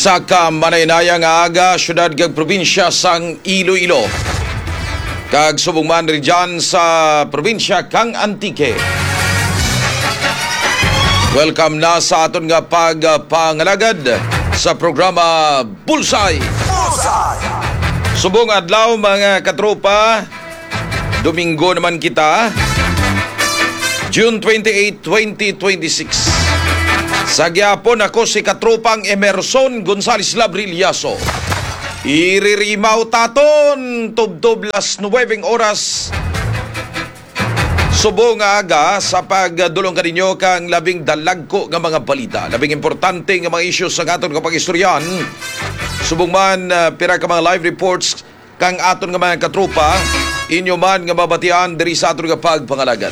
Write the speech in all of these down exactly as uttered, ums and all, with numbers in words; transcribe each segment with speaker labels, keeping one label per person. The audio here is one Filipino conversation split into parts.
Speaker 1: Sa kamanaynaya nga aga, syudad kag probinsya sang Iloilo. Kag subong man rin dyan sa probinsya kang Antique. Welcome na sa aton nga pagpangalagad sa programa Bullseye. Bullseye! Subong adlaw mga katropa, Domingo naman kita, June twenty-eighth, twenty twenty-six. Sa gyapon ako si katropang Emerson Gonzales Labrillaso. Iririmaw taton tubtob las nuwebeng oras. Subong nga aga sa pagdulong kaninyo kang labing dalagko nga mga balita, labing importante nga mga issues sa aton kapag istoryan. Subong man uh, pira ka mga live reports kang aton nga mga katropa, inyo man nga mabatian diri sa aton nga pagpangalagat.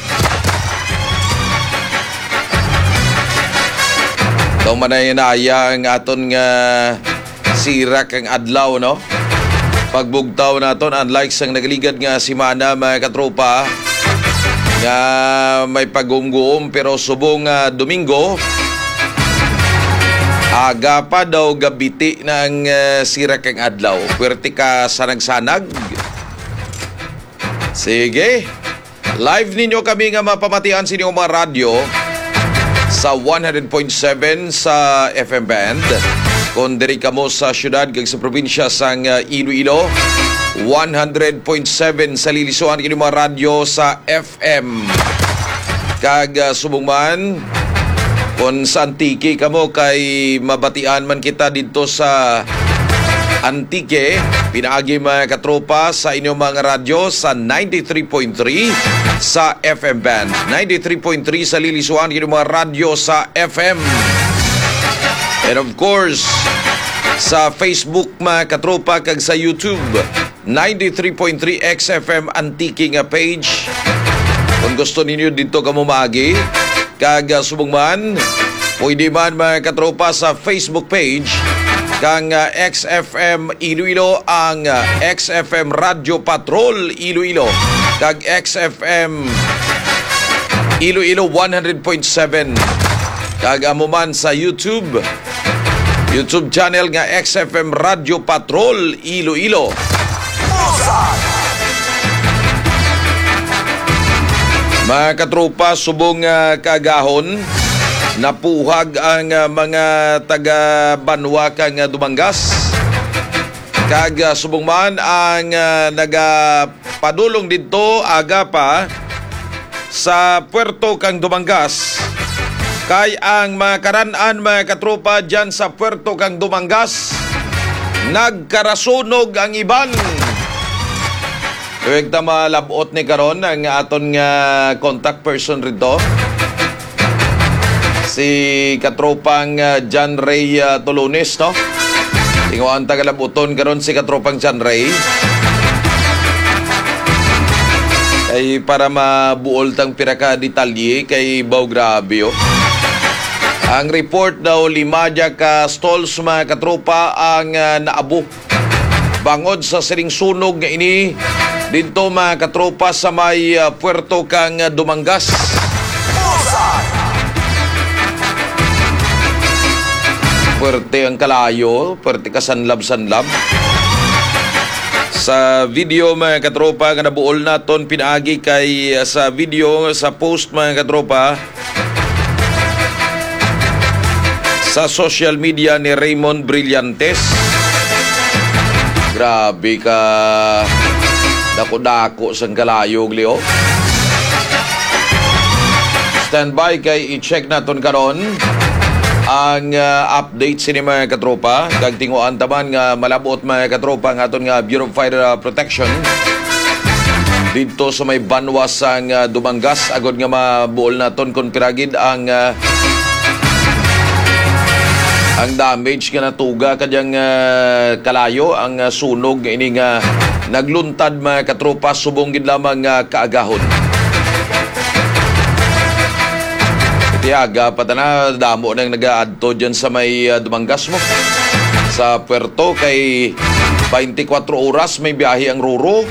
Speaker 1: Ito manay-naya ang aton nga sira kang adlaw, no? Pagbugtaw naton, unlike sang nagaligad nga simana mga katropa, nga may pagumguom, pero subong uh, Domingo, aga pa daw gabiti ng uh, sira kang adlaw. Pwerte ka sanag-sanag. Sige. Live ninyo kami nga mapamatian sa inyong mga radyo sa one hundred point seven sa F M band. Kung diri kamo sa syudad kag sa probinsya sang uh, Iloilo, one hundred point seven sa lilisuan kini mga radyo sa F M. Kag uh, subong man kung sa Antique kamo kay mabatian man kita dito sa Antique, pinaagi mga katropa sa inyong mga radyo sa ninety-three point three sa F M band, ninety-three point three sa lilisuan kini mga radyo sa F M. And of course, sa Facebook mga katropa kag sa YouTube, ninety-three point three X F M Antique nga page. Kung gusto ninyo dito kamo maagi, kag subong man, pwede man mga katropa sa Facebook page kang uh, X F M Iloilo, ang uh, X F M Radio Patrol Iloilo, kag X F M Iloilo one hundred point seven. Kag amo man sa YouTube, YouTube channel nga X F M Radio Patrol Iloilo. Mga katropa, subong uh, kagahon, napuhag ang uh, mga taga-Banwa kang uh, Dumangas. Kag uh, subong man ang uh, nagapadulong dito aga pa sa Puerto kang Dumangas. Kay ang mga karan-an mga katropa dyan sa Puerto kang Dumangas, nagkarasunog ang iban. Huwag na malabot ni karon ang aton nga contact person rito, si katropang uh, John Ray uh, Tulunes, no? Tinguan tagalabuton karon si katropang John Ray. Ay para mabuol tang piraka detalye kay baw grabe, oh. Ang report daw lima dya ka stalls mga katropa ang uh, naabo bangod sa siring sunog nga ini dito mga katropa sa may uh, Puerto kang uh, Dumangas. Puerte ang kalayo, puerte ka sanlab-sanlab. Sa video mga katropa nga nabuol naton pinaagi kay uh, sa video sa post mga katropa sa social media ni Raymond Brillantes. Grabe ka, dako-dako sang kalayo gliyo. Standby kay i-check naton karon ang uh, update sini mga katropa. Kag tinguan taman nga malabot mga katropa ang aton nga Bureau of Fire Protection dito sa may Banwa sang uh, Dumangas. Agod nga mabuol naton kung piragid ang uh, ang damage nga natuga kadyang uh, kalayo, ang uh, sunog ini nga nagluntad mga katropa subong gid lamang uh, kaagahon. Tiaga patana damo nang nagaadto diyan sa may uh, Dumangas mo sa Puerto kay twenty-four oras may biyahe ang Ruro.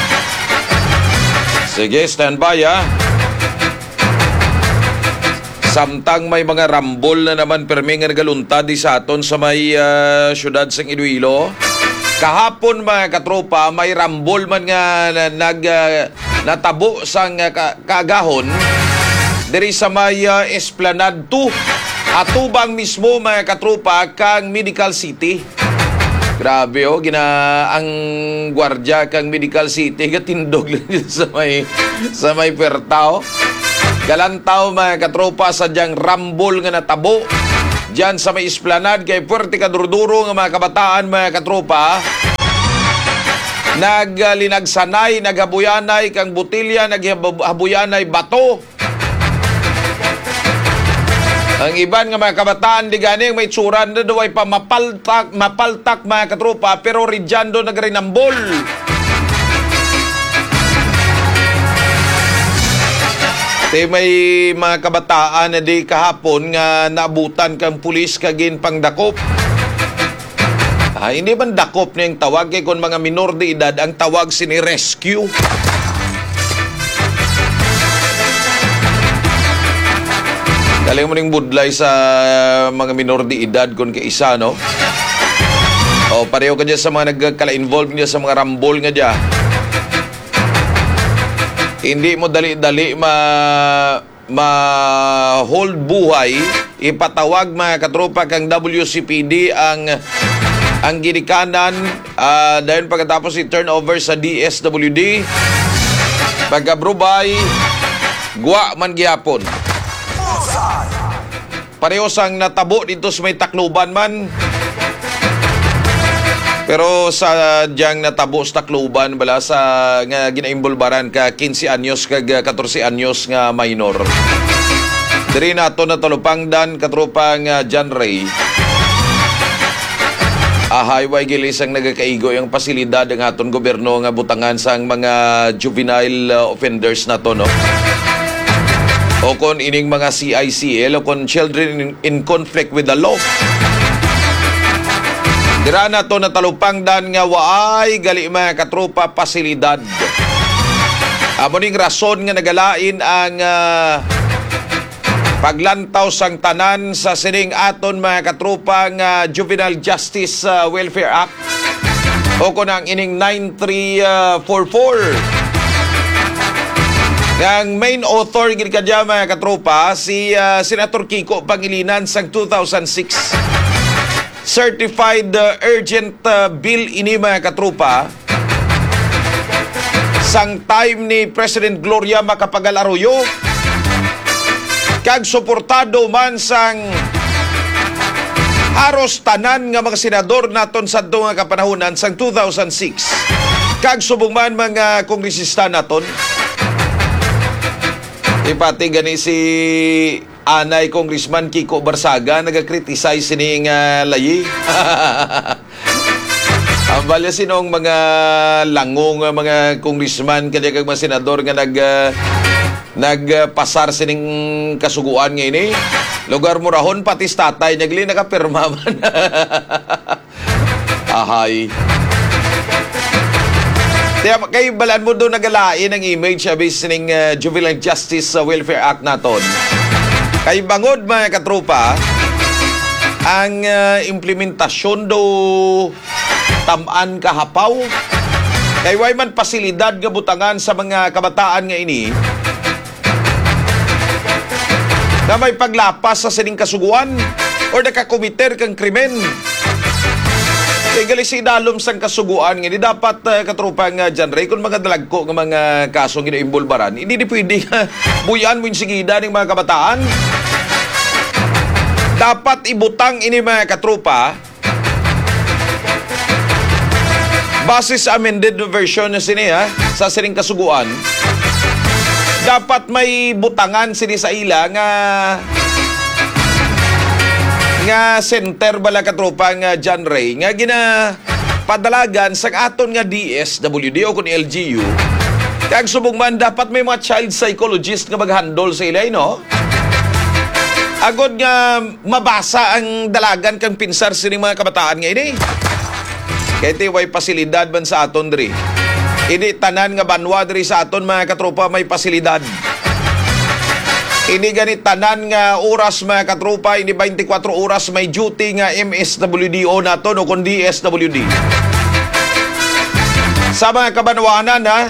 Speaker 1: Sige, standby ha. Samtang may mga rambol na naman permi nga nagaluntad di sa aton sa may uh, syudad sang Iloilo. Kahapon mga katropa, may rambol man nga na, nag uh, natabo sang uh, ka, kaagahon diri sa may uh, Esplanade two. Atubang mismo mga katropa kang Medical City. Grabe oh, gina ang gwardiya kang Medical City gatindog lang sa may sa may pertao. Galantaw mga katropa sadyang rambol nga natabo diyan sa may Esplanade kay puwerte kadurduro nga mga kabataan mga katropa. Naglinagsanay, naghabuyanay kang butilya, naghabuyanay bato. Ang iban nga mga kabataan di ganing may tsuran na daw ay pa mapaltak, mapaltak mga katropa pero ridyando nagrinambol. Te may mga kabataan na di kahapon nga naabutan kang pulis kagin pangdakop. Ah, hindi man dakop na yung tawag kay kung mga minor de edad ang tawag sini rescue. Galing mo ning budlay sa mga minor de edad kung kaisa, no? O pareho ka dyan sa mga nagkala-involve niya sa mga rambol nga dyan. Hindi mo dali-dali ma ma-hold buhay, ipatawag mga katropa kang W C P D ang ang ginikanan uh, dahil pagkatapos i-turnover sa D S W D pagkabrubay guwa man gihapon. Pareho sang natabo dito sa may Tacloban man. Pero sa diyang natabo sa Tacloban bala sa nga ginaimbulbaran ka fifteen anyos kag fourteen anyos nga minor. Diri nato na talupangdan katropang uh, John Ray. Ahay way gilis ang nagakaigo yung pasilidad ng aton gobyerno nga butangan sang mga juvenile uh, offenders nato, no. O kon ining mga C I C L o kon children in, in conflict with the law. Dira na to natalupangdan nga waay gali mga katropa pasilidad. Amo ning rason nga nagalain ang uh, paglantaw sang tanan sa sining aton mga katropa nga Juvenile Justice uh, Welfare Act o kon ang ining nine three four four. Ang main author gid kadya mga katropa si uh, Senator Kiko Pangilinan sang two thousand six. Certified uh, urgent uh, bill ini mga katropa sang time ni President Gloria Macapagal Arroyo kag suportado man sang haros tanan nga mga senador naton sadto nga kapanahonan sang two thousand six kag subong man mga kongresista naton. Ipati gani si Anay Congressman Kiko Barsaga nagakriticize sining uh, layi. Ang balya sinong mga langong mga congressman kanya kag mga senador nga nag uh, nagpasar sining kasuguan nga ini. Lugar murahon pati tatay nagli nakapirma man. Ahay. Kaya kay balaan mo doon nagalain ang image sabi sining uh, Juvenile Justice uh, Welfare Act naton. Kay bangod mga katropa, ang uh, implementasyon do tamaan kahapaw. Kay way man pasilidad nga butangan sa mga kabataan nga ini na may paglapas sa sining kasuguan or nakakomiter kang krimen. Kay gali si dalom sang kasuguan nga di dapat uh, katropa nga John Ray kung mga dalagko nga mga kasong ginaimbulbaran hindi di pwede nga buyan mo yung sigida ng mga kabataan. Dapat ibutang ini mga katropa base sa amended version na siniya sa sining kasuguan. Dapat may butangan sini sa ila nga nga center bala katropa nga John Ray nga gina padalagan sa aton nga D S W D o kun L G U kag subong man dapat may mga child psychologist nga mag-handle sa ilay, no? Agod nga mabasa ang dalagan kang pinsar sining mga kabataan nga ini. Kaya iti way pasilidad man sa aton diri. Ini tanan nga banwa diri sa aton mga katropa may pasilidad. Ini ganit tanan nga oras mga katrupa, ini twenty-four oras may duty nga M S W D O nato no kun D S W D. Sa mga kabanwanan ha,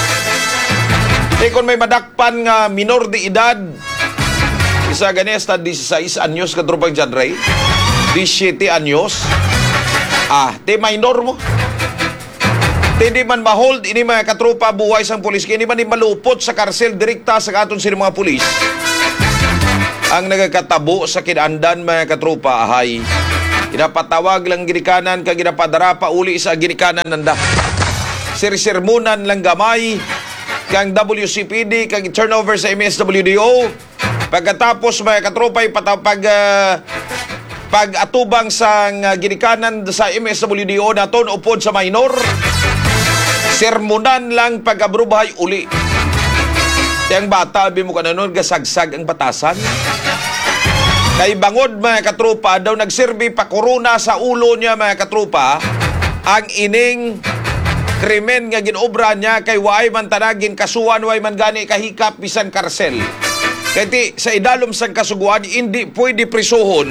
Speaker 1: di kung may madakpan nga minor de edad, isa gani hasta sixteen anyos katrupang John Ray, seventeen anyos, ah, di minor mo. Hindi man ma-hold ini mga katrupa buhay sang pulis, kaya hindi man malupot sa karsel direkta sa katon sila mga pulis. Ang nagkatabo sa kinandan mga katrupa ay ginapatawag lang ginikanan kag ginapadara pa uli sa ginikanan nanda. Sir-sermonan lang gamay kang W C P D kag turnover sa M S W D O. Pagkatapos mga katrupa pag uh, pag-atubang sa uh, ginikanan sa M S W D O naton upod sa minor, sermonan lang pag-abrubahay uli. Yang bata, abi mo ka na nun, gasagsag ang batasan. Kay bangod mga katrupa, daw nagserbi pa korona sa ulo niya mga katrupa, ang ining krimen nga ginobra niya kay waay man tanagin kasuhan, waay man gani kahikap bisan karsel. Kaya ti, sa idalom sang kasuguan, hindi pwede prisuhon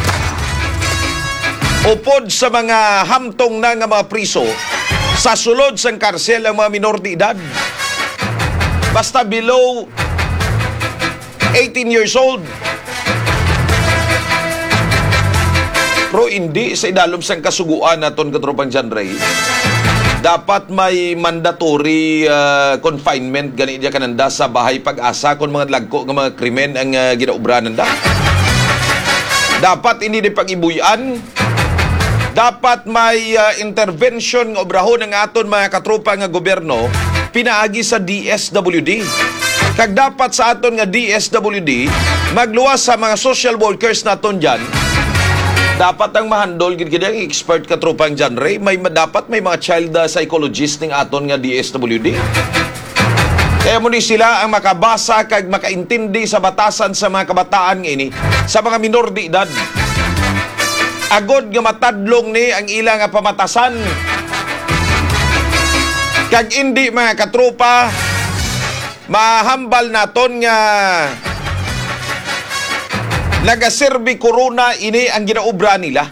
Speaker 1: upod sa mga hamtong na nga mga priso sa sulod sang karsel ang mga minor de edad. Basta below eighteen years old. Pero hindi sa idalom sang kasuguan naton katropang John Ray. Dapat may mandatory uh, confinement gani diya kananda sa bahay pag-asa kung mga lagko ng mga krimen ang uh, ginaobra nanda. Dapat hindi di pag-ibuyan. Dapat may uh, intervention ng obrahon ng aton mga katropa nga gobyerno pinaagi sa D S W D. Kag dapat sa aton nga D S W D magluwas sa mga social workers naton dyan. Dapat ang mahandol gid ang expert katropang John Ray, may dapat may mga child uh, psychologist ning aton nga D S W D. Kaya mo ni sila ang makabasa kag makaintindi sa batasan sa mga kabataan ini sa mga minor de edad. Agod nga matadlong ni ang ilang nga pamatasan. Kag hindi mga katropa, mahambal naton nga nagaserbi corona ini ang ginaobra nila.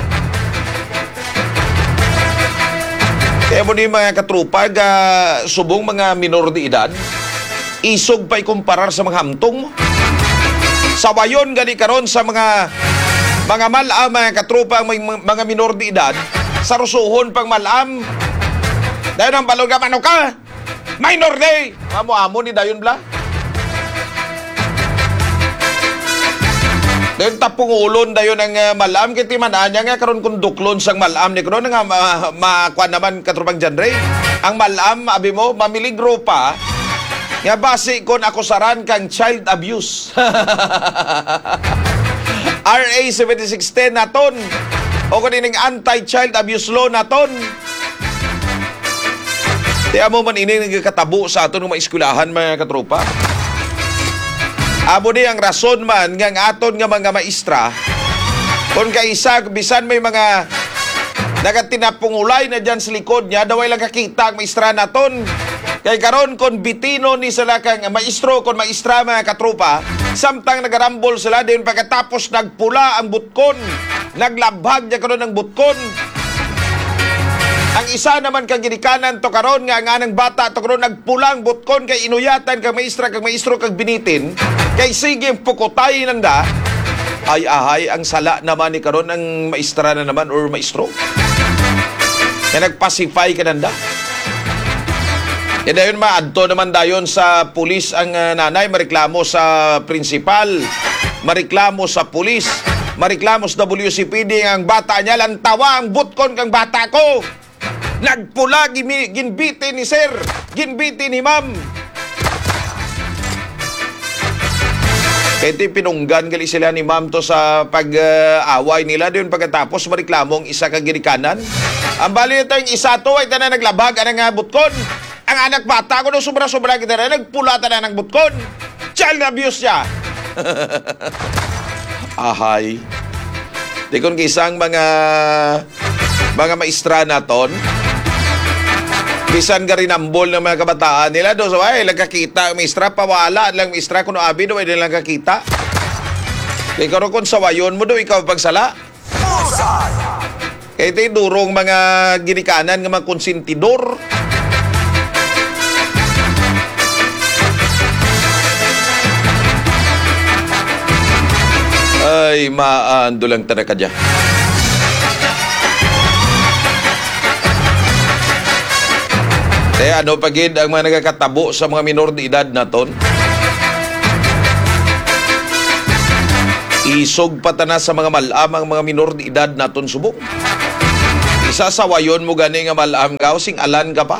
Speaker 1: Kaya mo ni mga katropa, ga, subong mga minor de edad, isog pa ikumparar sa mga hamtong mo. Sawayon gani karon sa mga mga malam, mga katropa, mga, mga minor de edad, sa rusuhon pang malam. Dayon ang balong ka, ka? Minor day! Amo-amo ni dayon bla. Dayon tapungulon dayon ang uh, malam. Kiti man anya nga karon kung duklon sang malam ni karon nga ma, makuha naman katropang John Ray. Ang malam, abi mo, mamiligro pa. Nga base kon akusaran kang child abuse. R A seventy-six ten naton. O kanining anti-child abuse law naton. Kaya mo man ini nagkatabo sa aton ng mga eskwelahan mga katropa. Abo di ang rason man nga aton nga mga maestra kung kaisa bisan may mga nagatinapungulay na dyan sa likod niya, daway lang kakita ang maestra naton. Kay karon kon bitino ni sila kang maestro kon maestra mga katropa, samtang nagarambol sila din pagkatapos nagpula ang butkon, naglabhag niya karon ang butkon. Ang isa naman kang ginikanan to karon nga nga ng bata to karon nagpulang butkon kay inuyatan kag maestra kag maestro kag binitin kay sige pukutay nanda. Ay ahay ang sala naman ni karon ang maestra na naman or maestro. Kaya nagpacify ka nanda. E dayon maadto naman dayon sa pulis ang uh, nanay, mareklamo sa principal, mareklamo sa pulis, mareklamo sa W C P D ang bata niya lantawa ang butkon kang bata ko. Nagpula, gimi, ginbiti ni sir, ginbiti ni ma'am. Kaya pinunggan gali sila ni ma'am to sa pag-away uh, nila. Doon pagkatapos mareklamong isa kang ginikanan. Ang bali nito yung isa to ay tanan naglabag anang uh, butkon. Ang anak bata ko no sobra-sobra kita na nagpula tanan ng butkon. Child abuse siya. Ahay. Di kung kisang mga mga maestra naton, Bisan ka rin ambol ng mga kabataan nila. Do, so, ay, lang kakita. Mistra, pawala lang mistra. Kung abi, do, ay lang kakita. Kaya karon kung sawayon mo, do, ikaw pagsala. Kaya ito durong mga ginikanan ng mga konsentidor. Ay, maando lang talaga dyan. Kaya ano pagid ang mga nagkakatabo sa mga minor de edad naton? Isog patana sa mga malam ang mga minor de edad naton subok. Isasawayon mo gani nga malam ka o sing alan ka pa.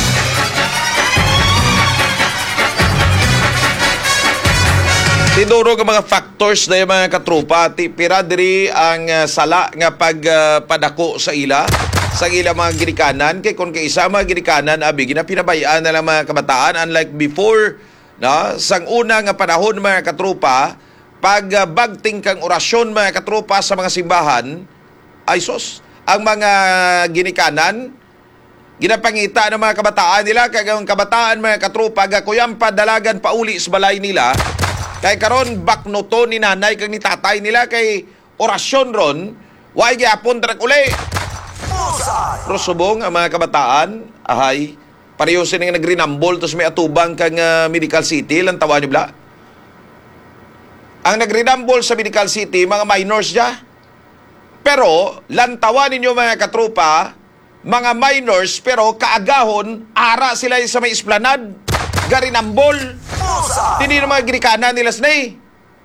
Speaker 1: Tinuro nga mga factors na yung mga katrupa, ti pira diri ang uh, sala nga pagpadako uh, sa ila, sa ila mga ginikanan, kay kung kaisa mga ginikanan, abi, ginapinabayaan na lang mga kabataan, unlike before, no? Sang una nga panahon mga katrupa, pag uh, bagting kang orasyon mga katrupa sa mga simbahan, ay sos, ang mga ginikanan, ginapangita ng mga kabataan nila, kay ang kabataan mga katrupa, gakuyang padalagan pauli sa balay nila, kay karon baknoto ni nanay kag ni tatay nila kay orasyon ron way gyapon trag uli. Pero subong ang mga kabataan ahay pareho sila nga nagrinambol tos may atubang kang uh, Medical City lang tawa ni bla. Ang nagrinambol sa Medical City mga minors dia. Pero lantawan ninyo mga katrupa mga minors pero kaagahon ara sila sa may esplanade garinambol. Hindi na mga ginikanan nila snay.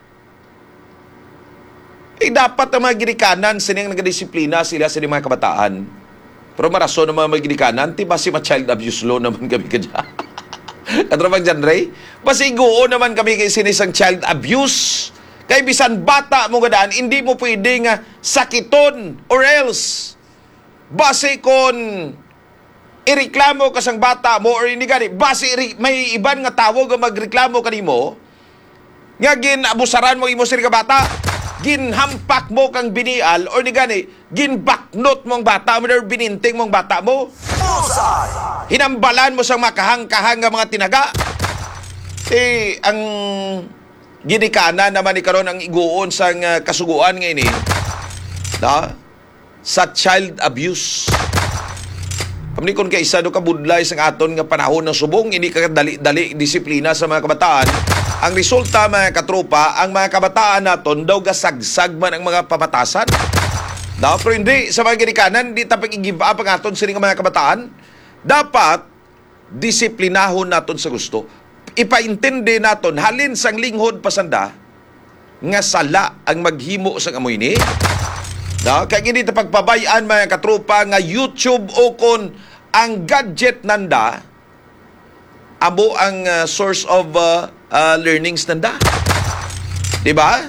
Speaker 1: Eh, dapat ang mga ginikanan sining nagadisiplina sila sa mga kabataan. Pero marason ng mga ginikanan, di ba si ma-child abuse law naman kami ka dyan? Katrabang dyan, Ray? Basi iguo naman kami kay sinisang child abuse. Kaya bisan bata mo gadaan, hindi mo pwede nga sakiton or else. Basi kon ireklamo ka sang bata mo or hindi gani base may iban nga tawag nga magreklamo kanimo nga ginabusaran mo imo sir ka bata ginhampak mo kang binial or ni gani ginbaknot mong bata mo or bininting mong bata mo hinambalan mo sang makahang-kahang nga mga tinaga eh ang ginikana naman ni karon ang iguon sang uh, kasuguan nga ini na sa child abuse. Kami kung kaisa do kabudlay sang aton nga panahon ng subong, ini kadali-dali disiplina sa mga kabataan. Ang resulta mga katropa, ang mga kabataan naton daw gasagsag man ang mga pamatasan. Daw pero hindi sa mga ginikanan, di tapos i-give up ang aton sining mga kabataan. Dapat disiplinahon naton sa gusto. Ipaintindi naton halin sang linghod pasanda nga sala ang maghimo sang amoy ni. No, kaya hindi ta pagpabayaan mga katropa nga YouTube o kon ang gadget nanda amo ang uh, source of uh, uh, learnings nanda. Di ba?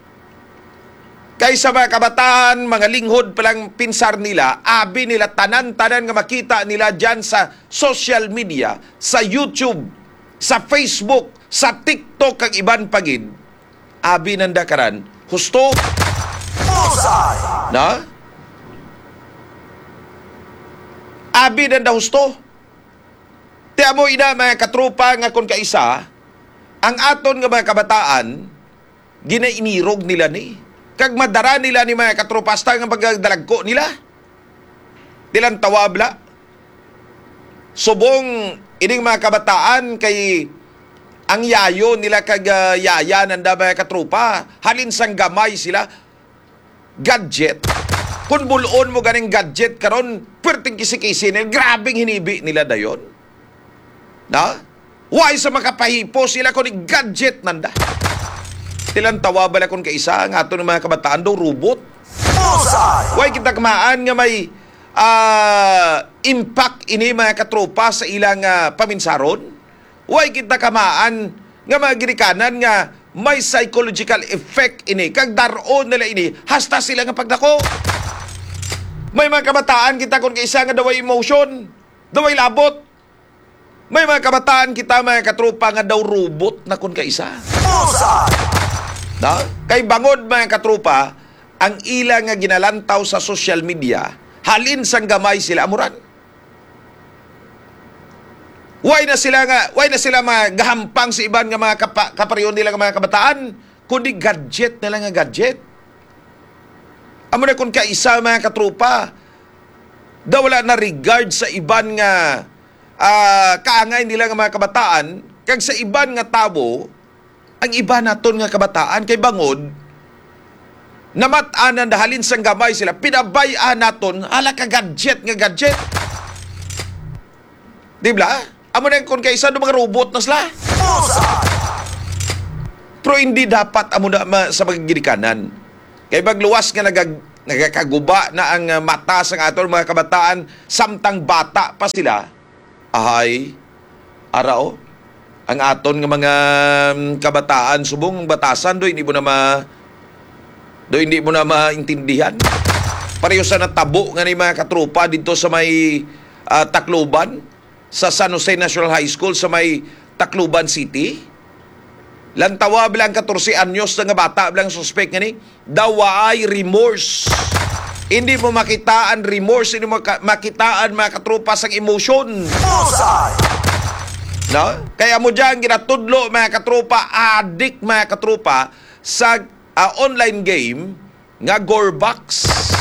Speaker 1: Kaysa mga kabataan, mga linghod palang pinsar nila, abi nila tanan-tanan nga makita nila dyan sa social media, sa YouTube, sa Facebook, sa TikTok kag iban pagid. Abi nanda karan, husto na? Abi na husto. Tiya mo ina mga katrupa nga kung kaisa, ang aton nga mga kabataan, ginainirog nila ni. Kag madara nila ni mga katrupa hasta nga pagdalagko nila. Tilang tawabla. Subong ining mga kabataan kay ang yayo nila kag uh, yaya nanda mga katrupa. Halin sang gamay sila. Gadget. Kung bulon mo ganing gadget karon, perting kisi-kisi nila, grabing hinibi nila dayon. Na? Why sa makapahipo sila kung gadget nanda? Tilang tawa bala kung kaisa, ang ato ng mga kabataan daw, robot. Why kita kamaan nga may uh, impact ini mga katropa sa ilang uh, paminsaron? Why kita kamaan nga mga girikanan nga may psychological effect ini, kag daron nila ini, hasta sila nga pagdako. May mga kabataan kita kung kaisa nga daway emotion, daway labot. May mga kabataan kita mga katropa nga daw robot na kung kaisa. Na? Kay bangod mga katropa, ang ilang nga ginalantaw sa social media, halin sang gamay sila amuran. Why na sila nga, why na sila magahampang sa iban nga mga kapa, kapariyon nila nga mga kabataan, kundi gadget nila nga gadget. Amo na kung kaisa mga katrupa, daw wala na regard sa iban nga uh, kaangay nila nga mga kabataan, kag sa iban nga tabo, ang iba naton nga kabataan kay bangod, namat-anan dahalin sang gamay sila, pinabay-an naton, ala ka gadget nga gadget. Di ba? Amo na kung kaisa do mga robot na sila. Pero hindi dapat amo na ma, sa magigirikanan. Kay magluwas nga nagag, nagakaguba na ang mata sa aton mga kabataan, samtang bata pa sila, ahay, arao, ang aton nga mga kabataan, subong batasan, do hindi mo na ma, do hindi mo na maintindihan. Pareho sa natabo nga ni mga katrupa dito sa may uh, Tacloban, sa San Jose National High School sa may Tacloban City. Lantawa bilang fourteen anyos na nga bata bilang suspect nga ni, daw ay remorse. Hindi mo makitaan remorse, hindi mo makitaan mga katrupa sang emotion. No? Kaya mo dyan ginatudlo mga katrupa, adik mga katrupa sa uh, online game nga Gorebox.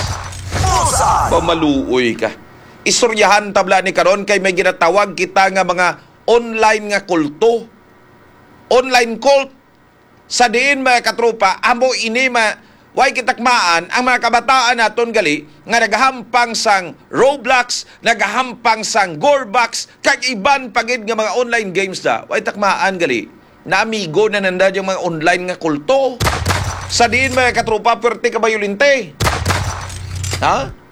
Speaker 1: Pamaluoy ka. Istoryahan tabla ni karon kay may ginatawag kita nga mga online nga kulto. Online cult. Sa diin mga katrupa, amo ini ma way kitakmaan ang mga kabataan naton gali nga nagahampang sang Roblox, nagahampang sang Gorebox, kag iban pagid nga mga online games da. Way takmaan gali. Na amigo na nanda yung mga online nga kulto. Sa diin mga katrupa, pwerte ka bayulinte. Ha?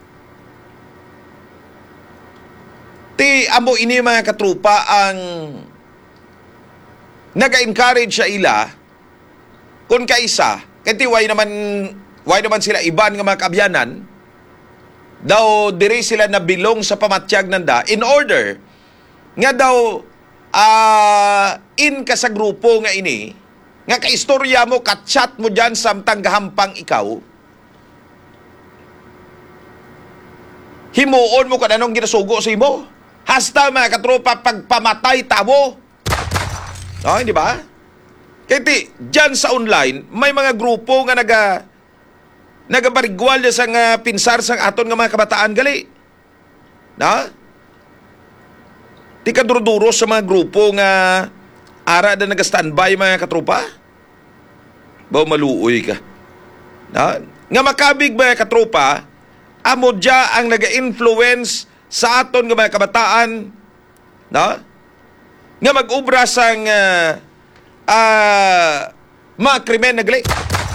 Speaker 1: Ti amo ini mga katrupa ang naga-encourage sa ila kung kaisa, kaya ti why naman, why naman sila iban nga mga kabyanan, daw diri sila nabilong sa pamatyag nanda in order nga daw uh, in ka sa grupo nga ini, nga kaistorya mo, ka-chat mo dyan samtang gahampang ikaw, himuon mo kung anong ginasugo sa imo. Hasta mga katropa pagpamatay tabo. No, hindi ba? Kaya ti, dyan sa online, may mga grupo nga naga nagabarigwal sa nga pinsar sang aton nga mga kabataan gali. No? Ti kaduro-duro sa mga grupo nga ara na naga-standby mga katropa. Baw maluoy ka. No? Nga makabig mga katropa, amo dya ang naga-influence sa aton nga mga kabataan, no? Nga mag-ubra sang uh, uh, mga krimen na gali.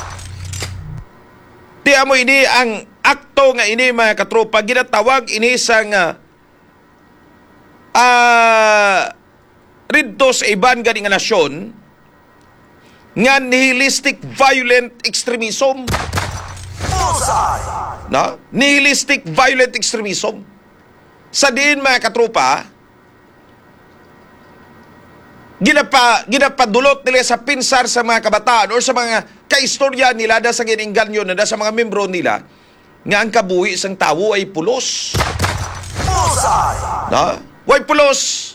Speaker 1: Di amo ini ang akto nga ini mga katropa, ginatawag ini sang uh, uh, ridto sa iban gani nga nasyon nga nihilistic violent extremism. No? Nihilistic violent extremism. Sa diin mga katrupa, ginapa, ginapadulot nila sa pinsar sa mga kabataan or sa mga kaistorya nila da sa giningganyo na da sa mga membro nila nga ang kabuhi sang tawo ay pulos. No? Way pulos.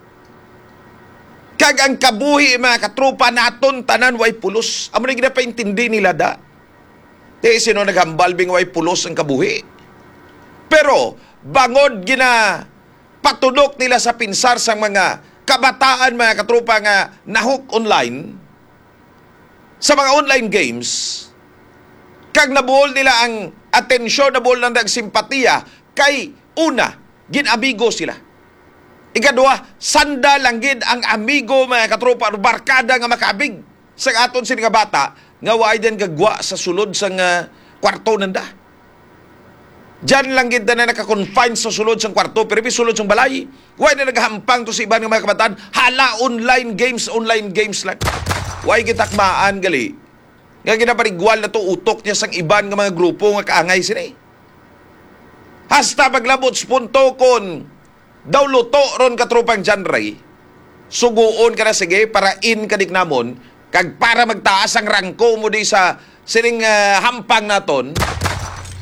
Speaker 1: Kag ang kabuhi mga katrupa naton tanan way pulos. Amo na ginapaintindi nila da. Di sino naghambalbing way pulos ang kabuhi. Pero bangod gina patudok nila sa pinsar sang mga kabataan mga katrupa nga nahuk online sa mga online games, kag nabuhol nila ang atensyon, nabuhol lang ang simpatiya kay una, ginamigo sila. Ikadua, sanda lang gid ang amigo mga katrupa, barkada nga makabig sa aton sila nga bata nga waay din gagwa sa sulod sang uh, kwarto nanda. Diyan lang gid na naka-confine sa sulod sang kwarto, pero sulod sang balay. Why na naghampang to sa iban ng mga kabataan? Hala, online games, online games lang. Why gitakmaan gali? Nga ginaparigwal na to utok niya sang iban ng mga grupo nga kaangay sila. Hasta paglabot sa punto kon daw luto ron katrupang genre, suguon ka na sige para in kadik namon, kag para magtaas ang rangko mo di sa sining uh, hampang naton.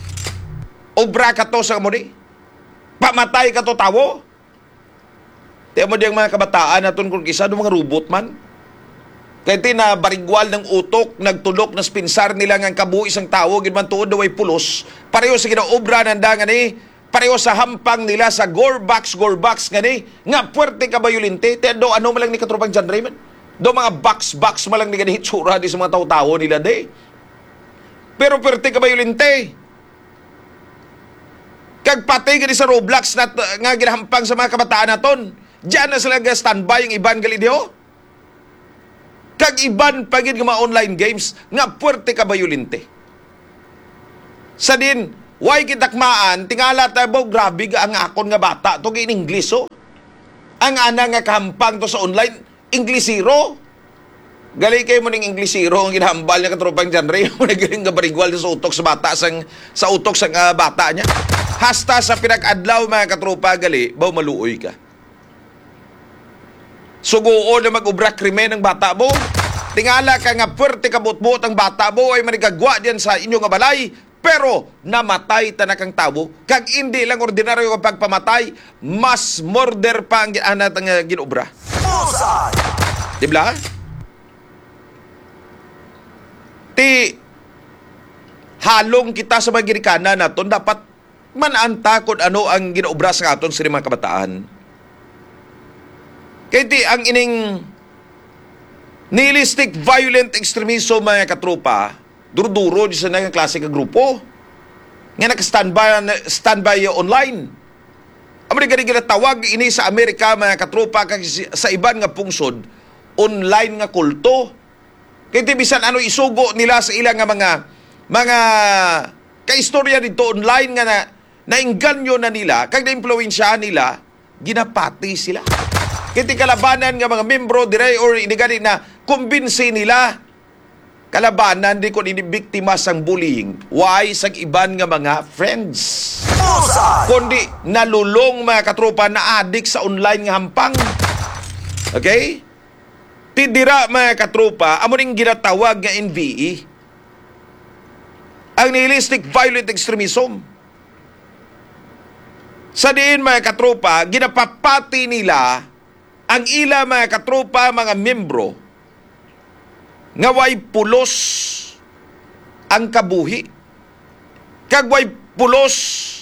Speaker 1: Obra ka to sa mo di. Pamatay ka to tawo. Tiyan mo diyang mga kabataan naton kung kisa do mga robot man. Kaya ti na barigwal ng utok, nagtulok na spinsar nila ng kabuhi isang tao, gid man tuod daw ay pulos. Pareho sa kinaobra nanda nga ni, pareho sa hampang nila sa gorbox, gorbox nga ni, nga puwerte ka bayulinte. Tiyan do ano malang ni katropang John Raymond? Do mga box-box malang ni ganit tsura di sa mga tao-tao nila de. Pero puwerte ka bayulinte. Kag patay gani sa Roblox na nga ginahampang sa mga kabataan naton. Diyan na sila standby yung iban galidio. Kag iban pagid nga mga online games nga puwerte ka bayulinte. Sa din, why kitakmaan, tingala tayo, grabe ka ang akon nga bata, to in English, oh. Ang ana nga kahampang to sa online, Inglesiro. Gali kayo mo ng Inglesiro, ang ginahambal niya katropang John Ray, mo nagaling nga barigwal sa utok sa bata, sang, sa utok sa uh, bata niya. Hasta sa pinag-adlaw, mga katropa, gali, baw maluoy ka. Suguo na mag-ubra krimen ng bata mo. Tingala ka nga puwerte ka butbut ang bata mo ay manigagwa diyan sa inyong balay, pero namatay tanak ang tao. Kag hindi lang ordinaryo ang pagpamatay, mas murder pa ang anat ang uh, ginobra. Dibla? Ti halong kita sa mga girikana naton dapat mananta kung ano ang ginobra sa aton sa mga kabataan. Kaya ti, ang ining nihilistic violent extremism mga katropa, duro-duro di sa nga klase ka grupo. Nga naka-standby standby online. Amo ni gani tawag ini sa Amerika mga katropa kag sa iban nga pungsod, online nga kulto. Kaya ti bisan ano isugo nila sa ilang nga mga mga kaistorya dito online nga na naingganyo na nila, kag na-impluwensyahan nila, ginapati sila. Kiti kalabanan nga mga membro dire or inigani na kumbinsi nila kalabanan di ko inibiktima sang bullying. Why? Sang iban nga mga friends. Kundi nalulong mga katropa na adik sa online nga hampang. Okay? Tidira mga katropa, amo ning ginatawag nga N V E. Ang nihilistic violent extremism. Sa diin mga katropa, ginapapati nila ang ila mga katropa, mga membro, nga way pulos ang kabuhi. Kag way pulos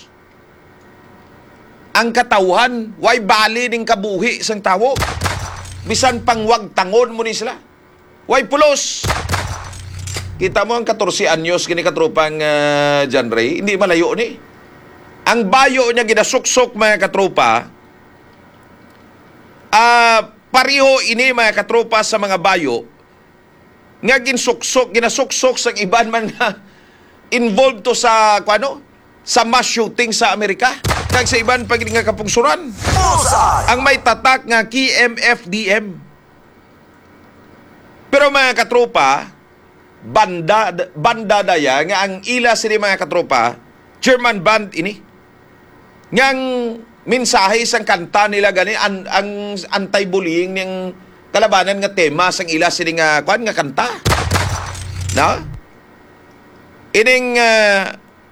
Speaker 1: ang katawhan, way bali ning kabuhi sang tawo. Bisan pangwag tangon mo ni sila. Way pulos. Kita mo ang fourteen anyos kini katropang uh, John Ray, hindi malayo ni. Ang bayo niya ginasuksok mga katropa, Uh, pariho ini mga katropa sa mga bayo nga ginsuksok, ginasuksok sa iban man nga involved to sa kuano sa mass shooting sa Amerika kag sa iban pag nga kapungsuran. Ang may tatak nga K M F D M. Pero mga katropa, banda banda daya nga ang ila sini mga katropa, German band ini. Ngang mensahe sang kanta nila gani ang, ang anti-bullying ng kalabanan nga tema sang ila sini nga kwan nga kanta. No? Ining uh,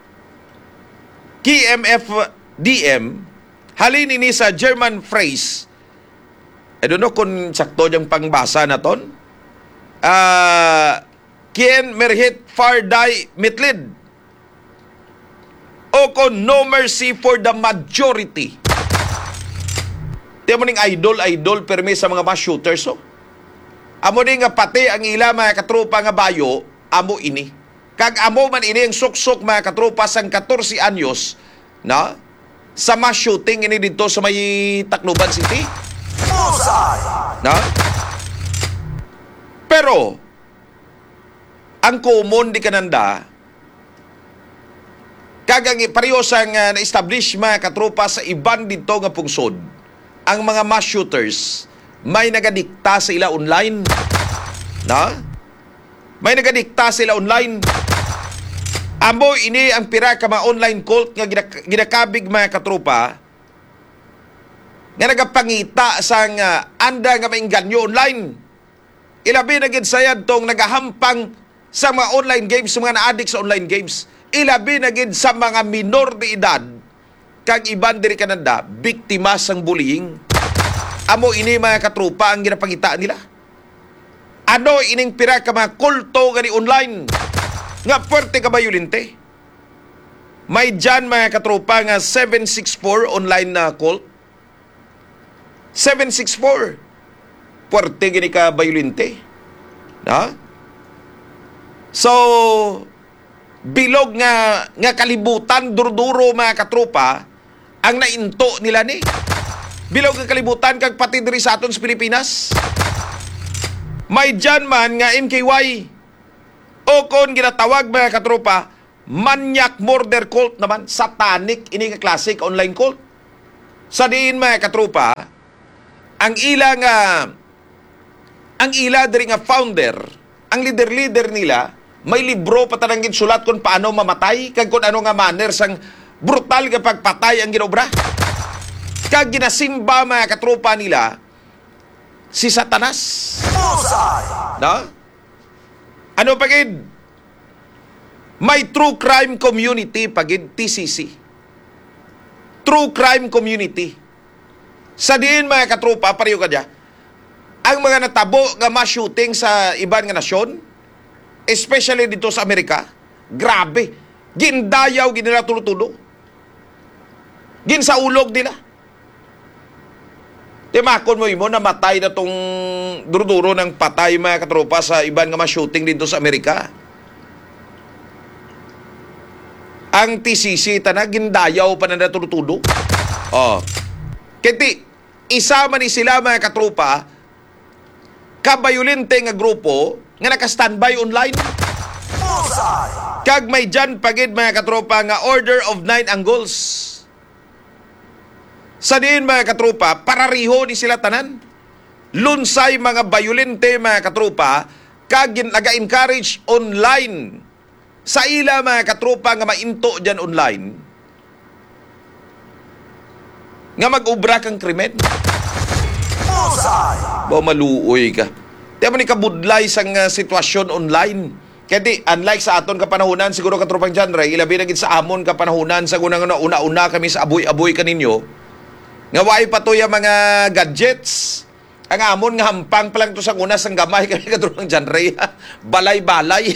Speaker 1: K M F D M halin ini sa German phrase. I don't know kung sakto yung pangbasa na ton. Uh, Kien merhit fardai mitlid. O kon no mercy for the majority. Tiyan mo ning idol-idol permi sa mga mass shooters, oh. Amo ni nga pati ang ila mga katropa nga bayo, amo ini. Kag amo man ini ang suksok mga katropa sang fourteen anyos, na sa mass shooting ini dito sa may Tacloban City. Na? Pero ang common di kananda kagang pareho sang uh, na-establish mga katropa sa iban dito nga pungsod, ang mga mass shooters may nagadikta sa ila online. Na? May nagadikta sa ila online. Amo ini ang pira ka mga online cult nga ginak- ginakabig mga katropa nga nagapangita sang uh, anda nga maingganyo online. Ilabi na gid sayad tong nagahampang sa mga online games, sa mga na-addict sa online games. Ilabi na gid sa mga minor de edad kag iban diri kananda biktima sang bullying. Amo ini mga katrupa ang ginapangita nila. Ano ining pira ka mga kulto gani online nga puwerte ka bayulinte. May dyan mga katrupa nga seven six four online na cult. seven six four. Puwerte gani ka bayulinte. Na? So, bilog nga nga kalibutan durduro mga katrupa ang nainto nila ni. Bilog nga kalibutan kag pati diri sa aton sa Pilipinas. May dyan man nga M K Y o kon ginatawag mga katrupa manyak murder cult naman, satanic ini nga classic online cult. Sa diin mga katrupa ang ila nga ang ila diri nga founder, ang leader-leader nila may libro patanangin sulat kung paano mamatay kag kung ano nga manner sang brutal nga pagpatay ang ginobra. Kag ginasimba mga katrupa nila si Satanas. Na? Ano pagid? May true crime community pagid T C C. True crime community. Sa diin mga katrupa, pareho ka dya, ang mga natabo nga mass shooting sa iban nga nasyon, especially dito sa Amerika, grabe. Gindayaw, ginila tulo-tulo. Ginsaulog nila. Timakon mo mo namatay na tong duro-duro ng patay mga katropa sa iban nga ma-shooting dito sa Amerika. Ang T C C tanag gindayaw pa na natutudo. Oh. Kiti isa man ni sila mga katropa kabayulente nga grupo nga naka-standby online. Kag may dyan pagid mga katropa nga Order of Nine Angles. Sa diin mga katropa, parariho ni sila tanan. Lunsay mga bayulente mga katropa, kag naga-encourage online. Sa ila mga katropa nga mainto dyan online, nga mag-ubra kang krimen. Ba maluoy ka. Tiyan mo ni kabudlay sang uh, sitwasyon online. Kaya di, unlike sa aton kapanahunan, siguro katropang dyan, Ray, ilabi na gid sa amon kapanahunan, sa unang una-una kami sa aboy-aboy kaninyo, nga waay pa to yung mga gadgets. Ang amon nga hampang pa lang to sa una sang gamay kami katropang dyan, Ray. Balay-balay.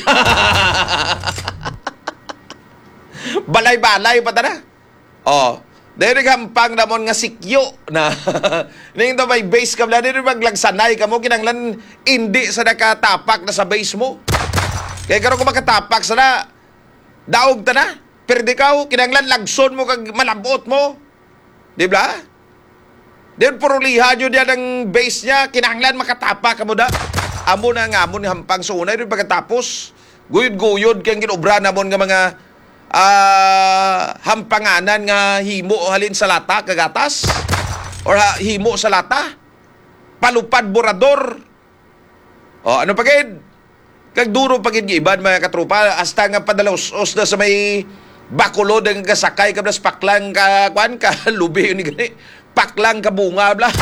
Speaker 1: Balay-balay pa ta na. Oh. Dahil hampang namon nga sikyo na nang to may base ka na dito maglagsanay ka mo kinanglan hindi sa nakatapak na sa base mo. Kaya karon ko makatapak sa na daog ta na perde ka kinanglan lagson mo kag malabot mo. Di ba? Then purulihan yun yan ang base niya kinanglan makatapak ka mo da. Amo na nga amon hampang sa una dito pagkatapos guyod-guyod kang ginobra namon nga mga Uh, hampanganan nga himo halin sa lata kagatas or ha, himo sa lata palupad borador o ano pagid kag duro pagid giban mga katropa hasta nga padalaos-os na sa may bakulod ang kasakay kablas paklang ka kwan ka lubi ni gani paklang ka bunga bla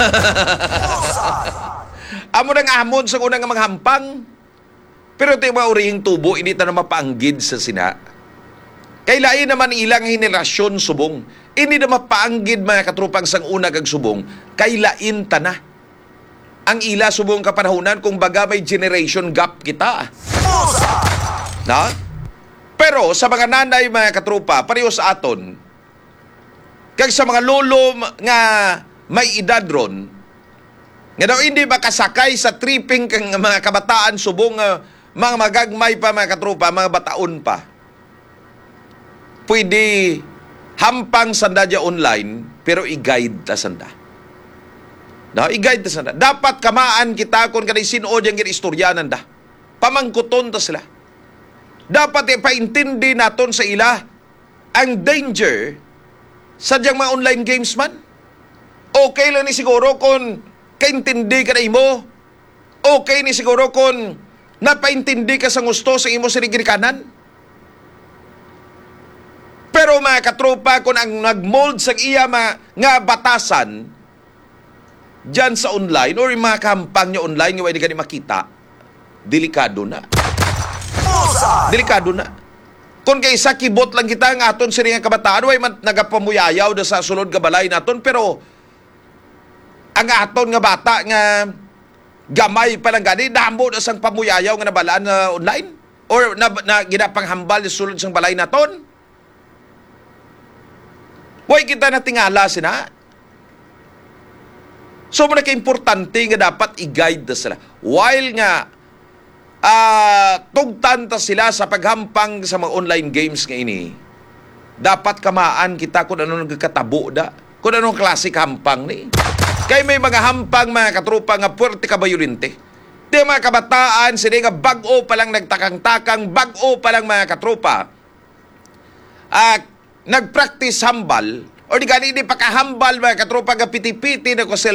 Speaker 1: amo nang amon sa unang nga maghampang pero ito yung mga urihing tubo hindi ta na mapaanggid sa sina. Kailain naman ilang henerasyon subong. Ini na mapaanggid mga katrupang sang una kag subong. Kailain ta na. Ang ila subong kapanahunan kung baga may generation gap kita. Na? Pero sa mga nanay mga katrupa, pareho sa aton, kag sa mga lolo nga may edad ron, nga daw hindi makasakay sa tripping kang mga kabataan subong uh, mga magagmay pa mga katrupa, mga bataon pa. Pwede hampang sanda dya online, pero i-guide ta sanda. No, i-guide ta sanda. Dapat kamaan kita kung kanay sinod yung istoryanan da. Pamangkuton ta sila. Dapat ipaintindi naton sa ila ang danger sa dyang mga online games man. Okay lang ni siguro kung kaintindi ka na imo. Okay ni siguro kung napaintindi ka sa gusto sa imo sinigirikanan. Pero mga katropa, kung ang nag-mold sa iya mga, nga batasan dyan sa online or yung mga kampang nyo online nga hindi ka makita, delikado na. Delikado na. Kung kay sa kibot lang kita ng aton siring kabataan, way man nagapamuyayaw na sa sulod gabalay naton, pero ang aton nga bata nga gamay pa lang gani, damo na sang pamuyayaw nga nabalaan na online? Or na, na ginapanghambal sulod sang balay naton? Huwag kita natingala sina. So, muna ka-importante nga dapat i-guide na sila. While nga, uh, tugtan ta sila sa paghampang sa mga online games nga ini, dapat kamaan kita kung ano nagkatabo da, kung anong klasik hampang ni. Kaya may mga hampang, mga katrupa nga puwerte kabayulinte. Di mga kabataan, sila nga bag-o pa lang nagtakang-takang, bag-o pa lang mga katrupa, uh, nag-practice hambal, o di gani di pakahambal mga katrupa nga piti-piti na ko